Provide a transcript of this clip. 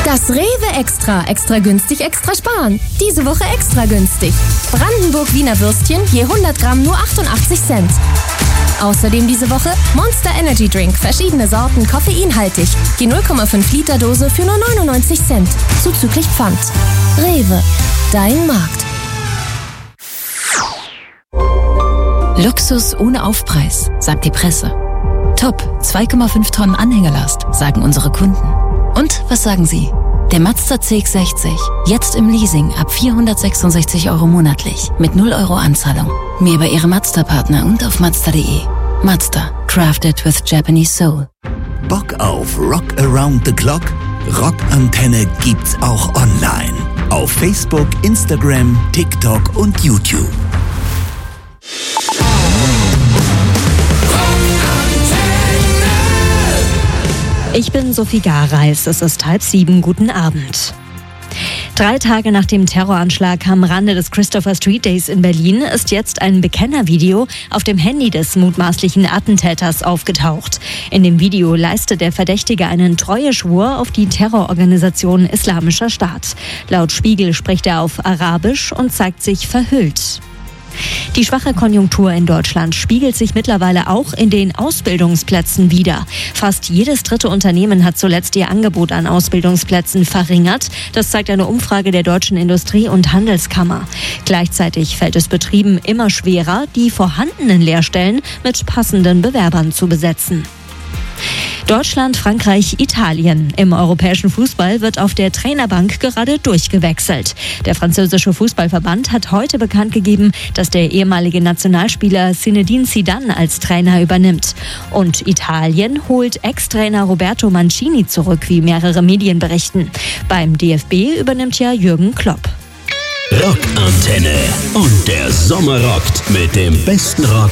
Das Rewe Extra. Extra günstig, extra sparen. Diese Woche extra günstig. Brandenburg-Wiener Würstchen je 100 Gramm nur 88 Cent. Außerdem diese Woche Monster Energy Drink. Verschiedene Sorten, koffeinhaltig. Die 0,5 Liter Dose für nur 99 Cent. Zuzüglich Pfand. Rewe. Dein Markt. Luxus ohne Aufpreis, sagt die Presse. Top, 2,5 Tonnen Anhängerlast, sagen unsere Kunden. Und was sagen Sie? Der Mazda CX-60, jetzt im Leasing ab 466 € monatlich, mit 0 € Anzahlung. Mehr bei Ihrem Mazda-Partner und auf Mazda.de. Mazda, crafted with Japanese soul. Bock auf Rock Around the Clock? Rockantenne gibt's auch online. Auf Facebook, Instagram, TikTok und YouTube. Ich bin Sophie Gareis, es ist 6:30, guten Abend. 3 Tage nach dem Terroranschlag am Rande des Christopher Street Days in Berlin ist jetzt ein Bekennervideo auf dem Handy des mutmaßlichen Attentäters aufgetaucht. In dem Video leistet der Verdächtige einen Treueschwur auf die Terrororganisation Islamischer Staat. Laut Spiegel spricht er auf Arabisch und zeigt sich verhüllt. Die schwache Konjunktur in Deutschland spiegelt sich mittlerweile auch in den Ausbildungsplätzen wider. Fast jedes dritte Unternehmen hat zuletzt ihr Angebot an Ausbildungsplätzen verringert. Das zeigt eine Umfrage der Deutschen Industrie- und Handelskammer. Gleichzeitig fällt es Betrieben immer schwerer, die vorhandenen Lehrstellen mit passenden Bewerbern zu besetzen. Deutschland, Frankreich, Italien. Im europäischen Fußball wird auf der Trainerbank gerade durchgewechselt. Der französische Fußballverband hat heute bekannt gegeben, dass der ehemalige Nationalspieler Zinedine Zidane als Trainer übernimmt. Und Italien holt Ex-Trainer Roberto Mancini zurück, wie mehrere Medien berichten. Beim DFB übernimmt ja Jürgen Klopp. Rockantenne und der Sommer rockt mit dem besten Rock